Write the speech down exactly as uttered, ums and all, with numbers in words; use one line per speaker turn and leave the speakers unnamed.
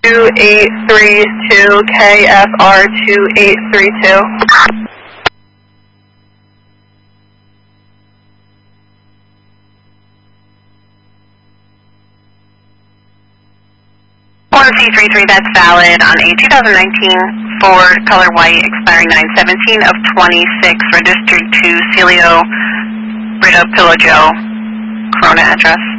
two eight three two, K F R two eight three two.
one C three three, that's valid on a two thousand nineteen Ford color white expiring nine seventeen of twenty-six, registered to Celio Brito Pillow Joe, Corona address.